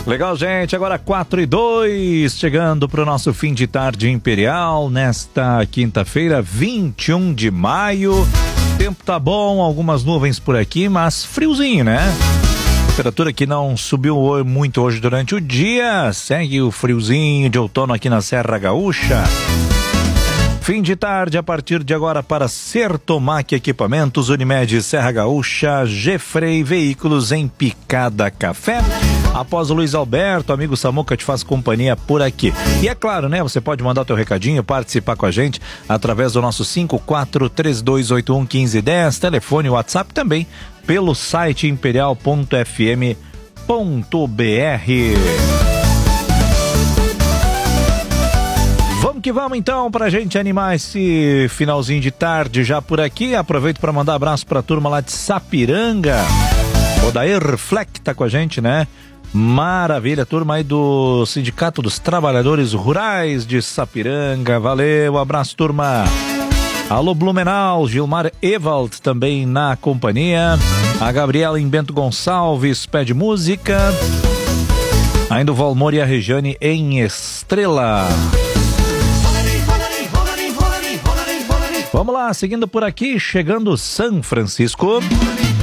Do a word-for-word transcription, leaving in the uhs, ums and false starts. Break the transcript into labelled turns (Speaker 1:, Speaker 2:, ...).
Speaker 1: Legal, gente. Agora quatro e dois, chegando para o nosso fim de tarde imperial, nesta quinta-feira, vinte e um de maio. Tempo tá bom, algumas nuvens por aqui, mas friozinho, né? Temperatura que não subiu muito hoje durante o dia, segue o friozinho de outono aqui na Serra Gaúcha. Fim de tarde a partir de agora para Sertomac Equipamentos, Unimed Serra Gaúcha, Gefrei Veículos em Picada Café. Após o Luiz Alberto, amigo Samuca te faz companhia por aqui. E é claro, né? Você pode mandar o teu recadinho, participar com a gente através do nosso cinco quatro três dois oito um um cinco um zero, telefone, WhatsApp também, pelo site imperial ponto f m ponto b r. Vamos que vamos então pra gente animar esse finalzinho de tarde já por aqui. Aproveito para mandar abraço pra turma lá de Sapiranga. O Dair Fleck tá com a gente, né? Maravilha, turma aí do Sindicato dos Trabalhadores Rurais de Sapiranga. Valeu, abraço, turma. Alô, Blumenau, Gilmar Ewald também na companhia. A Gabriela em Bento Gonçalves pede música. Ainda o Valmor e a Regiane em Estrela. Vamos lá, seguindo por aqui, chegando São Francisco.